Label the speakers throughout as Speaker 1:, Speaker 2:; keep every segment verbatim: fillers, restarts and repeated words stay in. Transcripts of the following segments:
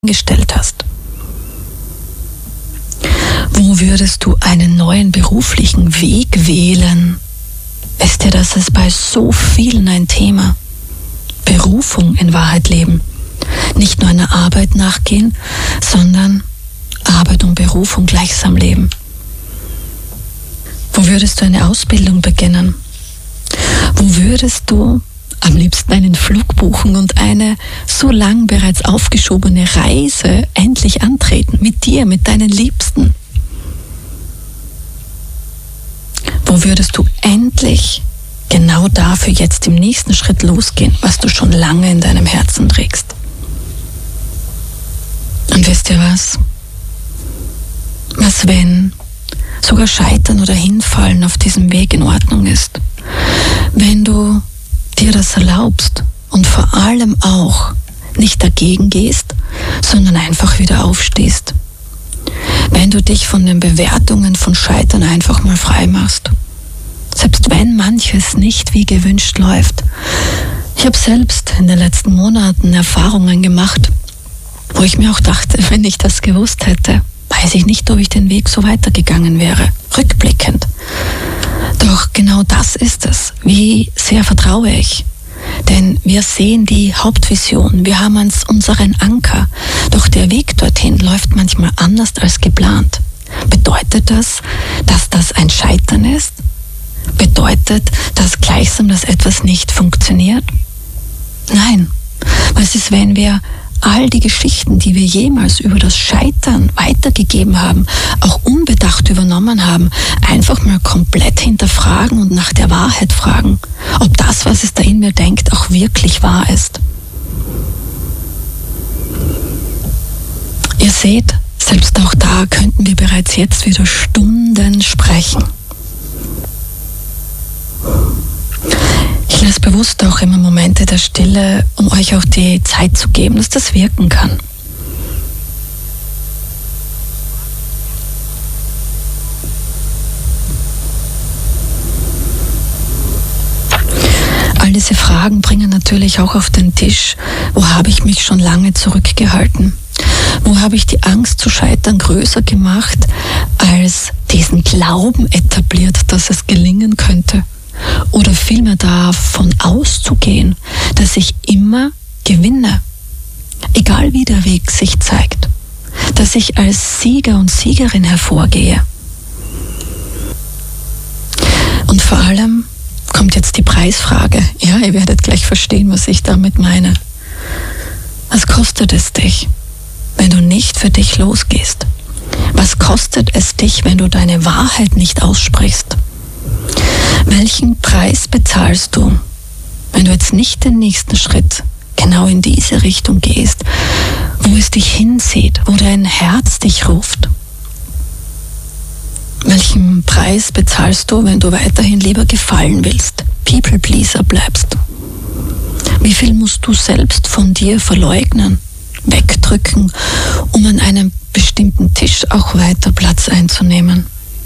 Speaker 1: gestellt hast? Wo würdest du einen neuen beruflichen Weg wählen? Wisst ihr, das ist bei so vielen ein Thema. Berufung in Wahrheit leben. Nicht nur einer Arbeit nachgehen, sondern Arbeit und Berufung gleichsam leben. Wo würdest du eine Ausbildung beginnen? Wo würdest du am liebsten einen Flug buchen und eine so lang bereits aufgeschobene Reise endlich antreten? Mit dir, mit deinen Liebsten? Wo würdest du endlich genau dafür jetzt im nächsten Schritt losgehen, was du schon lange in deinem Herzen trägst? Und wisst ihr was? Was, wenn sogar Scheitern oder Hinfallen auf diesem Weg in Ordnung ist? Wenn du dir das erlaubst und vor allem auch nicht dagegen gehst, sondern einfach wieder aufstehst. Wenn du dich von den Bewertungen von Scheitern einfach mal frei machst. Selbst wenn manches nicht wie gewünscht läuft. Ich habe selbst in den letzten Monaten Erfahrungen gemacht, wo ich mir auch dachte, wenn ich das gewusst hätte, weiß ich nicht, ob ich den Weg so weitergegangen wäre, rückblickend. Doch genau das ist es. Wie sehr vertraue ich? Denn wir sehen die Hauptvision, wir haben uns unseren Anker. Doch der Weg dorthin läuft manchmal anders als geplant. Bedeutet das, dass das ein Scheitern ist? Bedeutet das gleichsam, dass etwas nicht funktioniert? Nein. Was ist, wenn wir all die Geschichten, die wir jemals über das Scheitern weitergegeben haben, auch unbedacht übernommen haben, einfach mal komplett hinterfragen und nach der Wahrheit fragen, ob das, was es da in mir denkt, auch wirklich wahr ist? Ihr seht, selbst auch da könnten wir bereits jetzt wieder Stunden sprechen. Ich lasse bewusst auch immer Momente der Stille, um euch auch die Zeit zu geben, dass das wirken kann. All diese Fragen bringen natürlich auch auf den Tisch, wo habe ich mich schon lange zurückgehalten? Wo habe ich die Angst zu scheitern größer gemacht, als diesen Glauben etabliert, dass es gelingen könnte? Oder vielmehr davon auszugehen, dass ich immer gewinne, egal wie der Weg sich zeigt, dass ich als Sieger und Siegerin hervorgehe. Und vor allem kommt jetzt die Preisfrage. Ja, ihr werdet gleich verstehen, was ich damit meine. Was kostet es dich, wenn du nicht für dich losgehst? Was kostet es dich, wenn du deine Wahrheit nicht aussprichst? Welchen Preis bezahlst du, wenn du jetzt nicht den nächsten Schritt genau in diese Richtung gehst, wo es dich hinzieht, wo dein Herz dich ruft? Welchen Preis bezahlst du, wenn du weiterhin lieber gefallen willst, People-Pleaser bleibst? Wie viel musst du selbst von dir verleugnen, wegdrücken, um an einem bestimmten Tisch auch weiter Platz einzunehmen?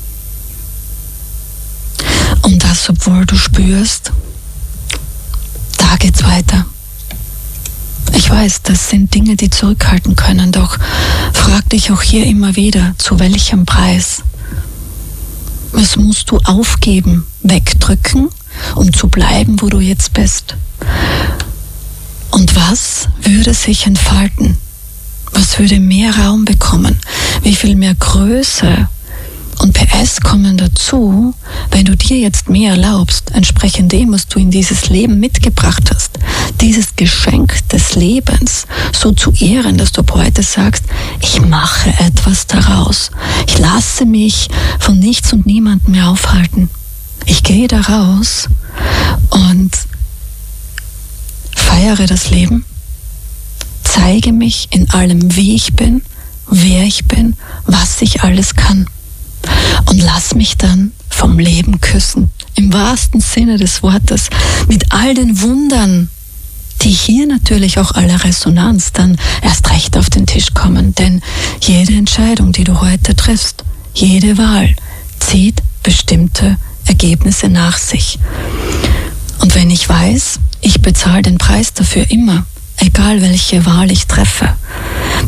Speaker 1: Und das, obwohl du spürst, da geht's weiter. Ich weiß, das sind Dinge, die zurückhalten können, doch frag dich auch hier immer wieder, zu welchem Preis? Was musst du aufgeben, wegdrücken, um zu bleiben, wo du jetzt bist? Und was würde sich entfalten? Was würde mehr Raum bekommen? Wie viel mehr Größe und P S kommen dazu, wenn du dir jetzt mehr erlaubst, entsprechend dem, was du in dieses Leben mitgebracht hast, dieses Geschenk des Lebens so zu ehren, dass du ab heute sagst, ich mache etwas daraus. Ich lasse mich von nichts und niemandem mehr aufhalten. Ich gehe da raus und feiere das Leben, zeige mich in allem, wie ich bin, wer ich bin, was ich alles kann. Und lass mich dann vom Leben küssen, im wahrsten Sinne des Wortes, mit all den Wundern, die hier natürlich auch aller Resonanz dann erst recht auf den Tisch kommen. Denn jede Entscheidung, die du heute triffst, jede Wahl, zieht bestimmte Ergebnisse nach sich. Und wenn ich weiß, ich bezahle den Preis dafür immer, egal welche Wahl ich treffe,